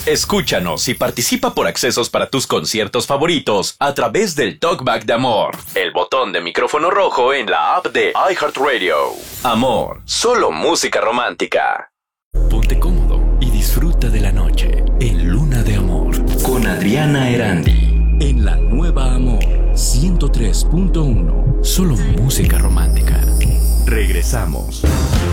Escúchanos y participa por accesos para tus conciertos favoritos a través del Talkback de Amor, el botón de micrófono rojo en la app de iHeartRadio. Amor, solo música romántica. Ponte cómodo y disfruta de la noche en Luna de Amor con Adriana Erandi en la nueva Amor 103.1. Solo música romántica. Regresamos.